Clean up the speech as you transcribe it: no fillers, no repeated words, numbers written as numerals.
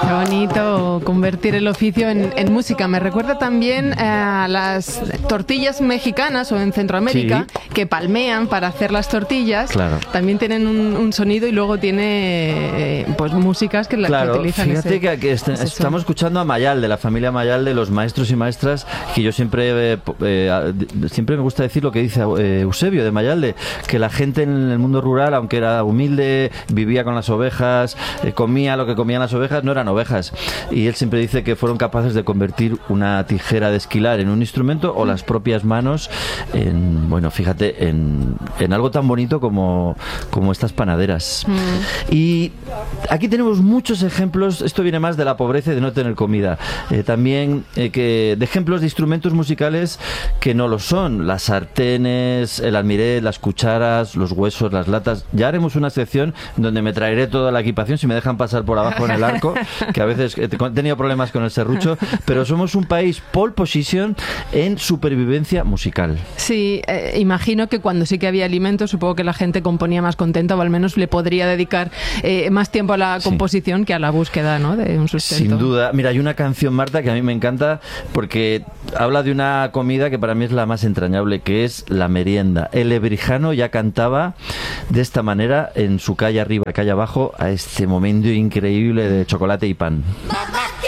Qué bonito convertir el oficio en música. Me recuerda también a las tortillas mexicanas o en Centroamérica, que palmean para hacer las tortillas. Claro. También tienen un sonido y luego tiene pues músicas que utilizan. Fíjate que estamos escuchando a Mayalde, la familia Mayalde, los maestros y maestras, que yo siempre me gusta decir lo que dice Eusebio de Mayalde, que la gente en el mundo rural, aunque era humilde, vivía con las ovejas, comía lo que comían las ovejas, no eran ovejas. Y él siempre dice que fueron capaces de convertir una tijera de esquilar en un instrumento o las propias manos en algo tan bonito como estas panaderas. Y aquí tenemos muchos ejemplos. Esto viene más de la pobreza y de no tener comida. También de ejemplos de instrumentos musicales que no lo son. Las sartenes, el almiré, las cucharas, los huesos, las latas. Ya haremos una sección donde me traeré toda la equipación si me dejan pasar por abajo en el arco, que a veces he tenido problemas con el serrucho, pero somos un país pole position en supervivencia musical. Sí, imagino que cuando sí que había alimentos, supongo que la gente componía más contenta, o al menos le podría dedicar más tiempo a la composición que a la búsqueda, ¿no?, de un sustento. Sin duda. Mira, hay una canción, Marta, que a mí me encanta porque habla de una comida que para mí es la más entrañable, que es la merienda. El Lebrijano ya cantaba de esta manera en su calle arriba, calle abajo, a este momento increíble de chocolate y pan.